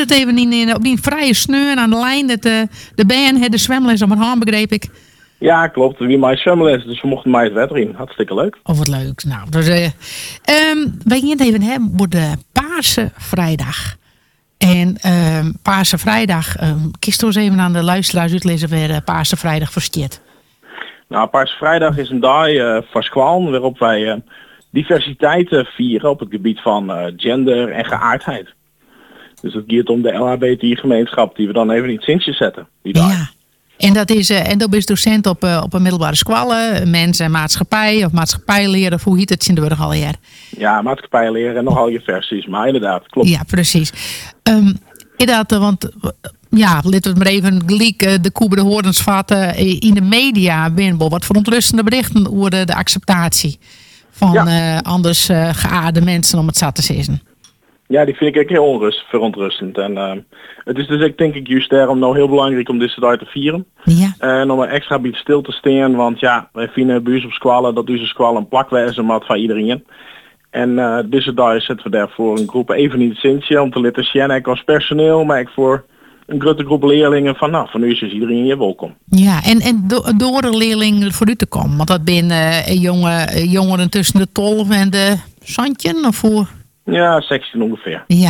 zit even op die vrije sneur aan de lijn. Dat de band had de zwemles op mijn hand, begreep ik. Ja, klopt. Wie mij zwemles, dus we mochten mij het water in. Hartstikke leuk. Oh, wat leuk. Nou, dus, wij gaan het even hebben voor de Paarse Vrijdag. En Paarse Vrijdag, kies toch eens even aan de luisteraars uitlezen waar Paarse Vrijdag versteert. Nou, Paarse Vrijdag is een dag van Squalen waarop wij diversiteit vieren op het gebied van gender en geaardheid. Dus het gaat om de LHBTI-gemeenschap die we dan even in het zintje zetten. Die dag. Ja. En dat is docent op een middelbare school, mens en maatschappij of maatschappijleer, of hoe heet het in de burger al jaar? Ja, maatschappijleer en nogal je versies, maar inderdaad, klopt. Ja, precies. Inderdaad, want ja, laten we het maar even gelijk de koe bij de horens vatten. In de media ben wat verontrustende berichten over de acceptatie van anders geaarde mensen, om het zo te zeggen. Ja, die vind ik ook heel verontrustend. En het is dus ik denk ik juist daarom nou heel belangrijk om deze dag te vieren. Ja. En om er extra bij stil te staan, want ja, wij vinden bij ons op squallen dat deze squallen een plakwijze maat van iedereen. En deze dag zetten we daarvoor een groep even in het zintje om te laten zien, ik als personeel, maar ik voor een grote groep leerlingen van nou, van nu is iedereen hier welkom. Ja, en door de leerlingen voor u te komen, want dat ben jongeren tussen de 12 en de Santjen of hoe? Ja, 16 ongeveer. Ja.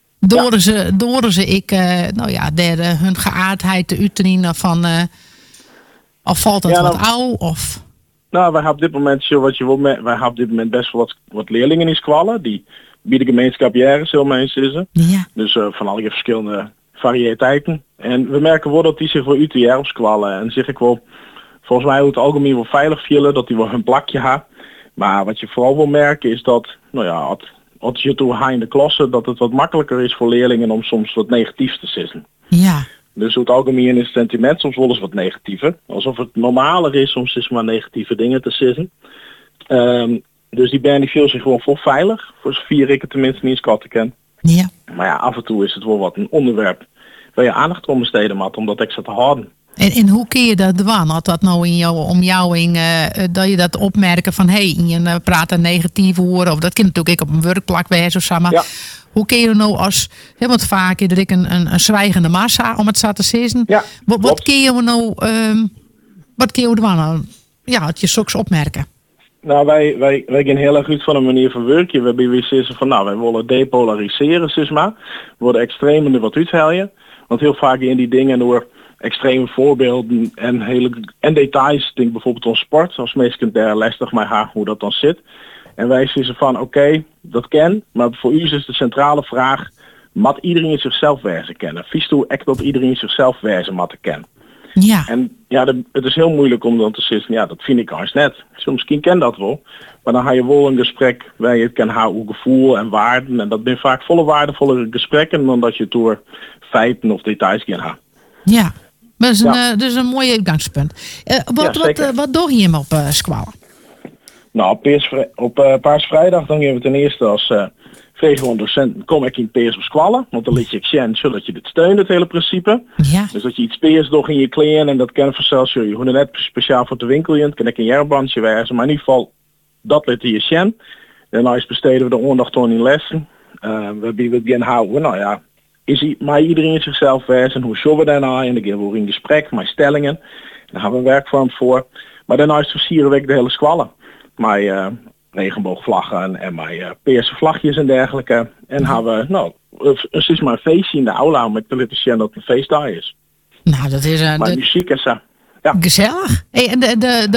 Door ze hun geaardheid te uiten van of valt dat wat oud of? Nou, wij hebben op dit moment wij hebben op dit moment best wel wat leerlingen in squallen die bieden gemeenschap jaren zo mensen. Ja. Dus van al je verschillende variëteiten. En we merken wel dat die zich wel uit de jaar op squallen en zeg ik wel volgens mij hoe het algemeen wel veilig vielen dat die wel hun plakje hebben. Maar wat je vooral wil merken is dat als je toe in de klasse dat het wat makkelijker is voor leerlingen om soms wat negatiefs te zitten. Ja. Dus hoe het algemeen is het sentiment soms wel eens wat negatiever. Alsof het normaler is om steeds maar negatieve dingen te zitten. Dus die band die voelt zich gewoon vol veilig. Voor zo'n 4 ik het tenminste niet eens katten ken. Ja. Maar ja, af en toe is het wel wat een onderwerp waar je aandacht om besteden moet om dat extra te houden. En hoe kun je dat doen? Had dat nou dat je dat opmerken van je praat er negatief over, of dat kan natuurlijk ook op een werkplek wezen of zo, maar hoe kun je nou als helemaal vaak er een zwijgende massa om het zo te zeggen? Ja, wat kun je nou doen? Ja, had je zulks opmerken. Nou, wij gaan heel erg uit van een manier van werken. We hebben weer zeggen van wij willen depolariseren, zeg maar. We worden extreem er wat uithalen. Want heel vaak in die dingen door extreme voorbeelden en details, denk bijvoorbeeld ons sport, als mensen daar lastig maar hoe dat dan zit. En wij zeggen van oké, dat ken, maar voor u is de centrale vraag, moet iedereen zichzelf wezen kennen? Vies toe echt dat iedereen zichzelf wezen moet kennen. Ja. En ja, het is heel moeilijk om dan te zeggen, ja, dat vind ik als net. Soms ken dat wel, maar dan ga je wel een gesprek waar je kan houden gevoel en waarden. En dat zijn vaak waardevolle gesprekken dan dat je door feiten of details kan gaan. Ja, dat is een mooi uitgangspunt. Wat doe je hem op squallen? Nou, op Paarse Vrijdag dan gaan we ten eerste als VGO docent kom ik in peers op squallen. Want dan liet je zien zodat je dit steunt, het hele principe. Ja. Dus dat je iets peers nog in je kleren en dat kan vanzelfs je hoe net speciaal voor de winkel in. Kan ik een jarbandje wijzen, maar in ieder geval dat liet je zien. En dan besteden we de aandacht aan in lessen. We gaan houden, nou ja, maar iedereen zichzelf wijzen. Hoe zullen we daarna? En dan gaan we in gesprek met stellingen. Daar hebben we een werkvorm voor. Maar daarna versieren we de hele squallen. Met regenboogvlaggen en met peerse vlagjes en dergelijke. En hebben we, het is maar een feestje in de aula om te laten zien dat het een feestdag is. Nou, dat is maar muziek is ja. Gezellig. Hey, en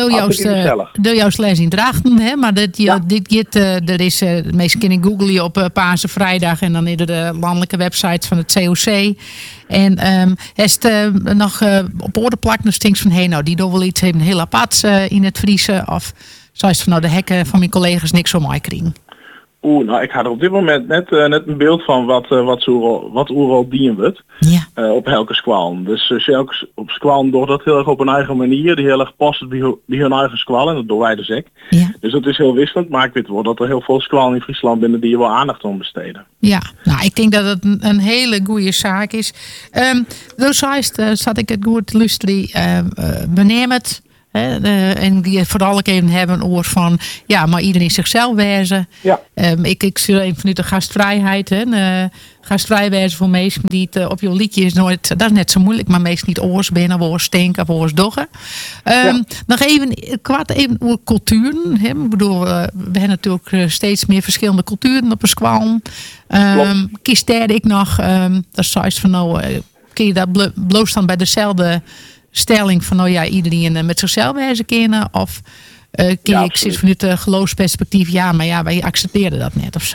de jouw les in Drachten, hè? Maar er is de meeste kennen googlen op Paarse Vrijdag en dan in de landelijke website van het COC. En is het nog op oordeplak nog stinks van die doen wel iets hebben heel apart in het Friese of zoals van de hekken van mijn collega's niks zo mooi kringen. Nou, ik had er op dit moment net een beeld van wat oeral dienen wordt. Ja. Op elke squallen. Dus op squallen door dat heel erg op een eigen manier, die heel erg past bij hun eigen squallen, en dat doen wij dus ook. Ja. Dus dat is heel wisselend, maar ik weet wel dat er heel veel squallen in Friesland binnen die je wel aandacht aan besteden. Ja, nou, ik denk dat het een hele goede zaak is. Dus zat ik het goed luisteren, beneem het. En die vooral ook even hebben een oor van, ja, maar iedereen zichzelf wezen. Ja. Ik zie even vanuit de gastvrijheid. Gastvrij wezen voor mensen die het op je liedje is nooit, dat is net zo moeilijk, maar meestal niet oors binnen, oors stinken, oors doggen. Nog even kwart even over culturen. Ik bedoel, we hebben natuurlijk steeds meer verschillende culturen op de squalm. Kies derde ik nog, dat is van nou, kun je dat bloos dan bij dezelfde stelling van, nou ja, iedereen met zichzelf wezen kennen? Of ik zit vanuit het geloofsperspectief, ja, maar ja, wij accepteren dat net of zo.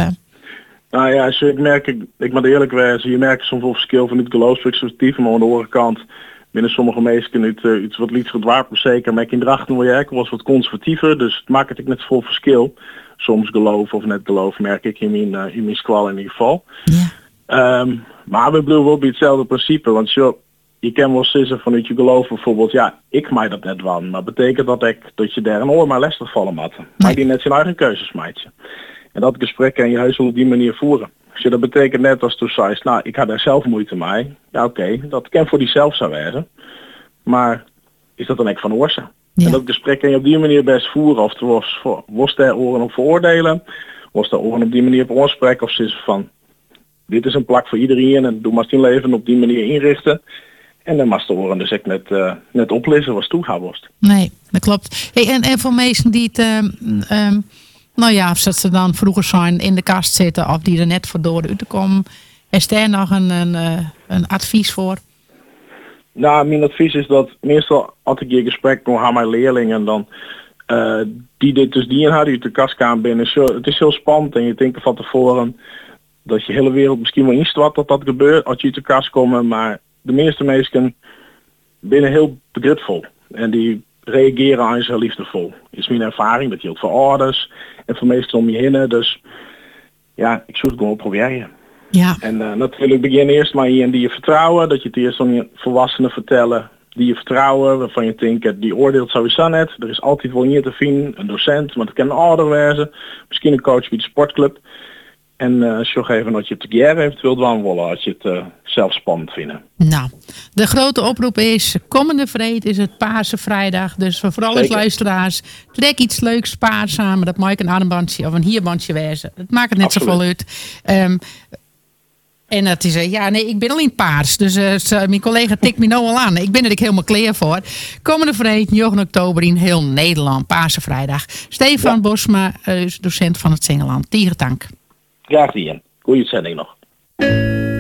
Nou ja, ik moet eerlijk wezen, je merkt soms wel verschil van het geloofsperspectief, maar aan de andere kant binnen sommige mensen iets wat liefst gedwaard zeker, maar in drachten wil je was wat conservatiever, dus het maakt het net vol verschil. Soms geloof of net geloof merk ik in mijn squal in ieder geval. Ja. Maar we blijven wel bij hetzelfde principe, want je kan wel zeggen vanuit je geloof bijvoorbeeld, ja, ik mij dat net wel, maar betekent dat je daar een oor maar lastig vallen moet. Maar die net zijn eigen keuzes maakt. En dat gesprek kan je heus wel op die manier voeren. Dus dat betekent net als toen zei, nou, ik had daar zelf moeite mee. Ja, oké, dat kan voor die zelf zou wezen. Maar is dat dan echt van oorzaak? Ja. En dat gesprek kan je op die manier best voeren. Of was daar oren op veroordelen? Was daar oren op die manier op oorspreken? Of is van, dit is een plak voor iedereen en doe maar je leven op die manier inrichten. En dan mag de oren dus echt net oplezen wat toegaan was. Nee, dat klopt. Hey, en voor mensen die het... nou ja, of ze dan vroeger zijn in de kast zitten of die er net voor door uit te komen. Is daar nog een advies voor? Nou, mijn advies is dat meestal als ik je gesprek nog aan mijn leerlingen dan die uit de kastkamer binnen. Het is heel spannend en je denkt van tevoren dat je hele wereld misschien wel instort dat gebeurt als je uit de kast komt. Maar de meeste mensen binnen heel begripvol en die reageren aan je liefdevol. Is mijn ervaring, dat geldt voor ouders en voor meesten om je heen. Dus ja, ik zoek het gewoon proberen. Ja. En natuurlijk begin eerst maar iemand die je vertrouwen. Dat je het eerst aan je volwassenen vertellen die je vertrouwen. Waarvan je denkt, die oordeelt sowieso net. Er is altijd wel hier te vinden. Een docent, maar het kan een ouder wezen. Misschien een coach bij de sportclub. En zorg even dat je het together eventueel doen willen als je het zelf spannend vindt. Nou, de grote oproep is, komende vreed is het Paarse Vrijdag. Dus voor alle luisteraars, trek iets leuks paard samen. Dat mag een armbandje of een hierbandje wezen. Het maakt het net zo vol uit. En dat is, ik ben alleen paars. Dus mijn collega tikt me nou al aan. Ik ben er helemaal klaar voor. Komende vreed, 9 oktober in heel Nederland, Paarse Vrijdag. Stefan Bosma, docent van het Zingeland. Tierentank. Graag gedaan. Goeie zending nog.